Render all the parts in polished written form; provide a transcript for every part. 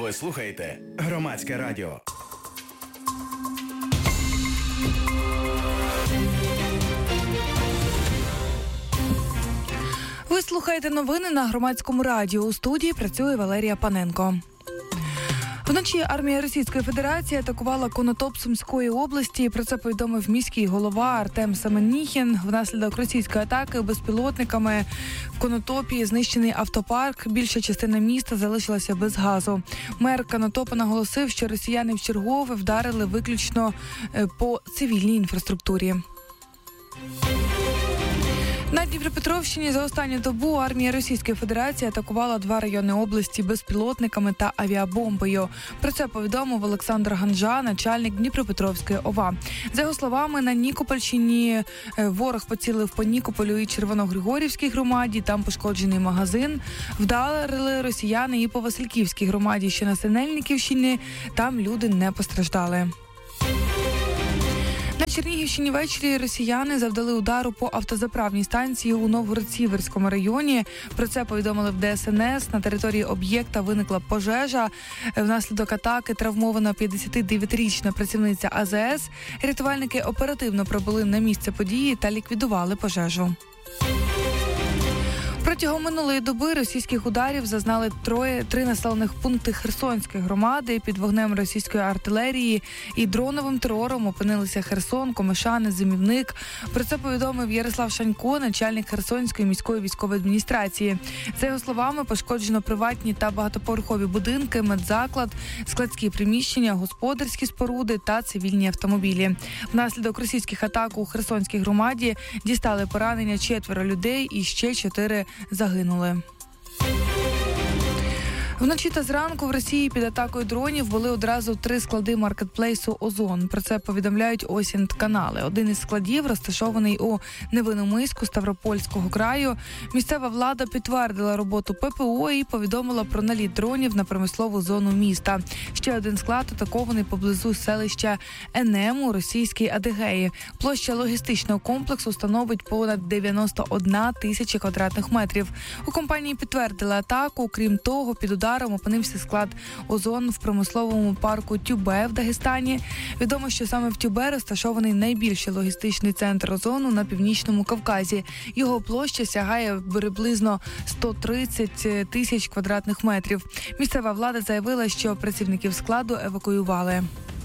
Ви слухаєте Громадське радіо. Ви слухаєте новини на Громадському радіо. У студії працює Валерія Паненко. Вночі армія Російської Федерації атакувала Конотоп Сумської області. Про це повідомив міський голова Артем Семеніхін. Внаслідок російської атаки безпілотниками в Конотопі знищений автопарк. Більша частина міста залишилася без газу. Мер Конотопа наголосив, що росіяни вчергове вдарили виключно по цивільній інфраструктурі. На Дніпропетровщині за останню добу армія Російської Федерації атакувала 2 райони області безпілотниками та авіабомбою. Про це повідомив Олександр Ганжа, начальник Дніпропетровської ОВА. За його словами, на Нікопольщині ворог поцілив по Нікополю і Червоногригорівській громаді, там пошкоджений магазин. Вдарили росіяни і по Васильківській громаді, що на Синельниківщині, там люди не постраждали. На Чернігівщині ввечері росіяни завдали удару по автозаправній станції у Новгород-Сіверському районі. Про це повідомили в ДСНС. На території об'єкта виникла пожежа. Внаслідок атаки травмована 59-річна працівниця АЗС. Рятувальники оперативно прибули на місце події та ліквідували пожежу. Протягом минулої доби російських ударів зазнали 3 населених пункти Херсонської громади. Під вогнем російської артилерії і дроновим терором опинилися Херсон, Комишани, Зимівник. Про це повідомив Ярослав Шанько, начальник Херсонської міської військової адміністрації. За його словами, пошкоджено приватні та багатоповерхові будинки, медзаклад, складські приміщення, господарські споруди та цивільні автомобілі. Внаслідок російських атак у Херсонській громаді дістали поранення 4 людей і ще 4 загинули. Вночі та зранку в Росії під атакою дронів були одразу 3 склади маркетплейсу «Озон». Про це повідомляють ОСІНТ-канали. Один із складів розташований у Невиномиську Ставропольського краю. Місцева влада підтвердила роботу ППО і повідомила про наліт дронів на промислову зону міста. Ще один склад атакований поблизу селища Енем у російській Адигеї. Площа логістичного комплексу становить понад 91 тисяча квадратних метрів. У компанії підтвердили атаку. Крім того, під ударом опинився склад «Озон» в промисловому парку Тюбе в Дагестані. Відомо, що саме в Тюбе розташований найбільший логістичний центр «Озону» на Північному Кавказі. Його площа сягає приблизно 130 тисяч квадратних метрів. Місцева влада заявила, що працівників складу евакуювали.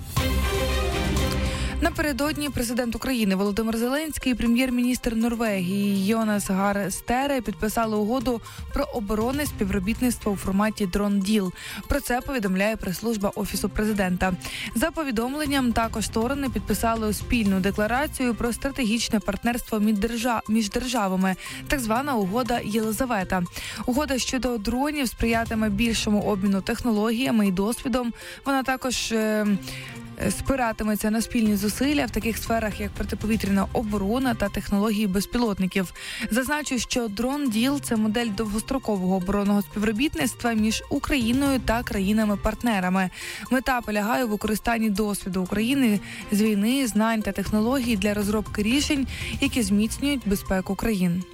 Напередодні президент України Володимир Зеленський і прем'єр-міністр Норвегії Йонас Гар Стере підписали угоду про оборонне співробітництво у форматі «Дрон-діл». Про це повідомляє прес-служба Офісу президента. За повідомленням, також сторони підписали спільну декларацію про стратегічне партнерство між державами, так звана угода «Єлизавета». Угода щодо дронів сприятиме більшому обміну технологіями і досвідом. Вона також спиратиметься на спільні зусилля в таких сферах, як протиповітряна оборона та технології безпілотників. Зазначу, що «Дрон-діл» – це модель довгострокового оборонного співробітництва між Україною та країнами-партнерами. Мета полягає у використанні досвіду України з війни, знань та технологій для розробки рішень, які зміцнюють безпеку країн.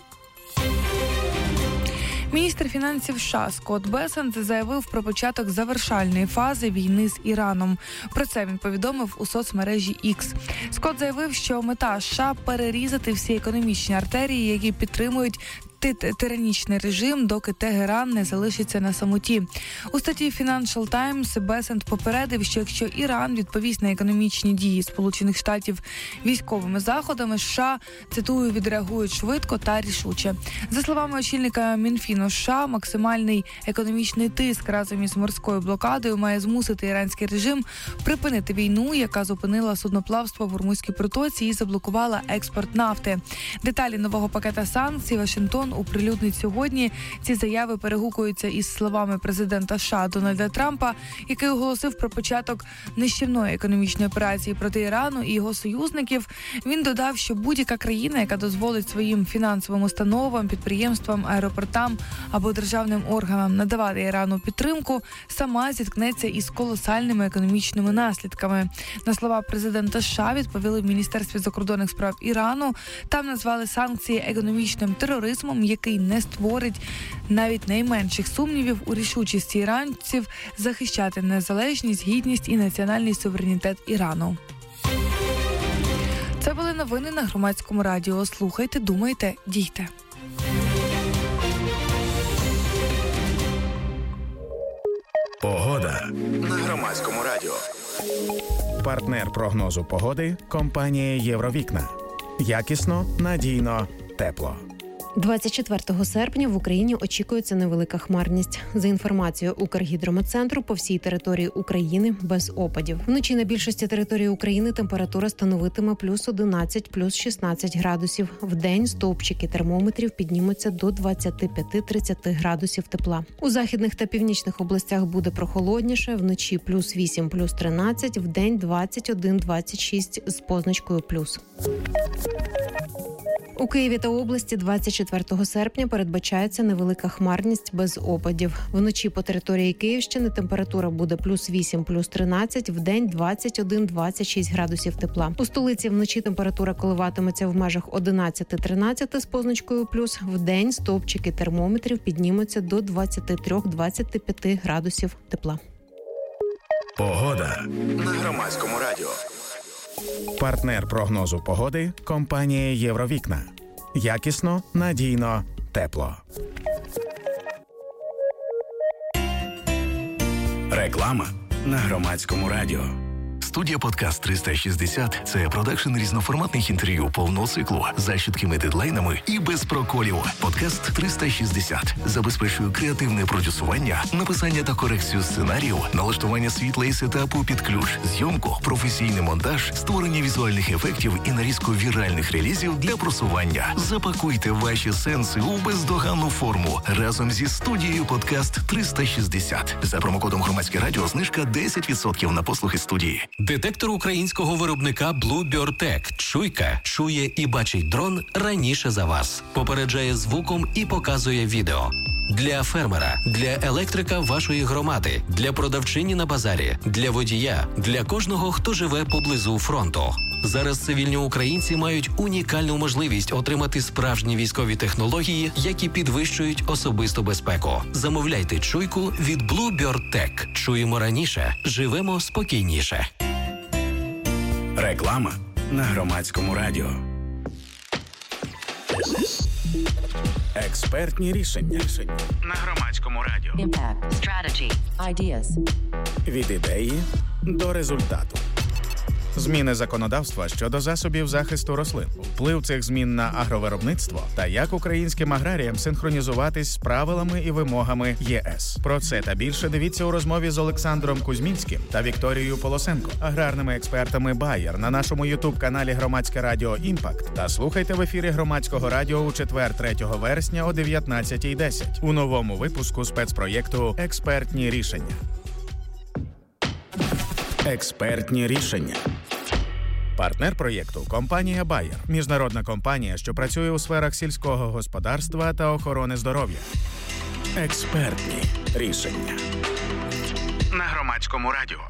Міністр фінансів США Скотт Бесент заявив про початок завершальної фази війни з Іраном. Про це він повідомив у соцмережі X. Скотт заявив, що мета США – перерізати всі економічні артерії, які підтримують тиранічний режим, доки Тегеран не залишиться на самоті. У статті Financial Times Бесент попередив, що якщо Іран відповість на економічні дії Сполучених Штатів військовими заходами, США, цитую, відреагують швидко та рішуче. За словами очільника Мінфіну США, максимальний економічний тиск разом із морською блокадою має змусити іранський режим припинити війну, яка зупинила судноплавство в Ормузькій протоці і заблокувала експорт нафти. Деталі нового пакета санкцій Вашингтон оприлюднить сьогодні. Ці заяви перегукуються із словами президента США Дональда Трампа, який оголосив про початок нищівної економічної операції проти Ірану і його союзників. Він додав, що будь-яка країна, яка дозволить своїм фінансовим установам, підприємствам, аеропортам або державним органам надавати Ірану підтримку, сама зіткнеться із колосальними економічними наслідками. На слова президента США відповіли в Міністерстві закордонних справ Ірану. Там назвали санкції економічним тероризмом планом, який не створить навіть найменших сумнівів у рішучості іранців захищати незалежність, гідність і національний суверенітет Ірану. Це були новини на Громадському радіо. Слухайте, думайте, дійте. Погода на Громадському радіо. Партнер прогнозу погоди – компанія «Євровікна». Якісно, надійно, тепло. 24 серпня в Україні очікується невелика хмарність. За інформацією Укргідрометцентру, по всій території України без опадів. Вночі на більшості території України температура становитиме плюс 11, плюс 16 градусів. Вдень стовпчики термометрів піднімуться до 25-30 градусів тепла. У західних та північних областях буде прохолодніше. Вночі плюс 8, плюс 13, вдень 21-26 з позначкою плюс. У Києві та області 24 серпня передбачається невелика хмарність без опадів. Вночі по території Київщини температура буде плюс 8, плюс 13, вдень 21-26 градусів тепла. У столиці вночі температура коливатиметься в межах 11-13 з позначкою плюс. Вдень стовпчики термометрів піднімуться до 23-25 градусів тепла. Погода на Громадському радіо. Партнер прогнозу погоди – компанія «Євровікна». Якісно, надійно, тепло. Реклама на Громадському радіо. Студія «Подкаст 360» – це продакшн різноформатних інтерв'ю повного циклу за чіткими дедлайнами і без проколів. «Подкаст 360» забезпечує креативне продюсування, написання та корекцію сценарію, налаштування світла і сетапу під ключ, зйомку, професійний монтаж, створення візуальних ефектів і нарізку віральних релізів для просування. Запакуйте ваші сенси у бездоганну форму разом зі студією «Подкаст 360». За промокодом «Громадське радіо» знижка 10% на послуги студії. Детектор українського виробника Bluebird Tech. Чуйка чує і бачить дрон раніше за вас. Попереджає звуком і показує відео. Для фермера, для електрика вашої громади, для продавчині на базарі, для водія, для кожного, хто живе поблизу фронту. Зараз цивільні українці мають унікальну можливість отримати справжні військові технології, які підвищують особисту безпеку. Замовляйте чуйку від Bluebird Tech. Чуємо раніше, живемо спокійніше. Реклама на Громадському радіо. Експертні рішення на Громадському радіо. Impact, strategy, ideas. Від ідеї до результату. Зміни законодавства щодо засобів захисту рослин, вплив цих змін на агровиробництво та як українським аграріям синхронізуватись з правилами і вимогами ЄС. Про це та більше дивіться у розмові з Олександром Кузьмінським та Вікторією Полосенко, аграрними експертами Bayer на нашому ютуб-каналі Громадське радіо «Імпакт» та слухайте в ефірі Громадського радіо у четвер 3 вересня о 19:10 у новому випуску спецпроєкту «Експертні рішення». Експертні рішення. Партнер проєкту – компанія Bayer. Міжнародна компанія, що працює у сферах сільського господарства та охорони здоров'я. Експертні рішення. На Громадському радіо.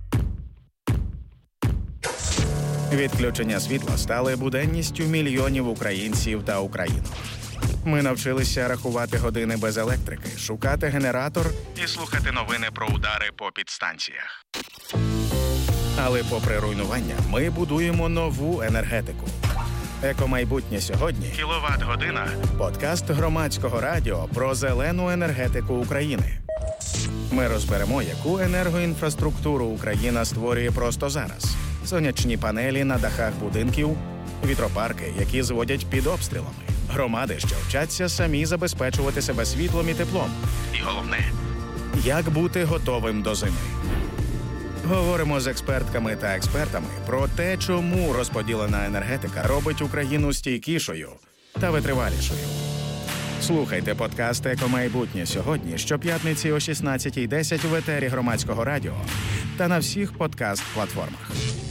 Відключення світла стали буденністю мільйонів українців та українок. Ми навчилися рахувати години без електрики, шукати генератор і слухати новини про удари по підстанціях. Але попри руйнування, ми будуємо нову енергетику. Екомайбутнє сьогодні – кіловат-година. Подкаст Громадського радіо про зелену енергетику України. Ми розберемо, яку енергоінфраструктуру Україна створює просто зараз. Сонячні панелі на дахах будинків, вітропарки, які зводять під обстрілами, громади, що вчаться самі забезпечувати себе світлом і теплом. І головне – як бути готовим до зими. Говоримо з експертками та експертами про те, чому розподілена енергетика робить Україну стійкішою та витривалішою. Слухайте подкаст «Екомайбутнє сьогодні» щоп'ятниці о 16:10 в етері Громадського радіо та на всіх подкаст-платформах.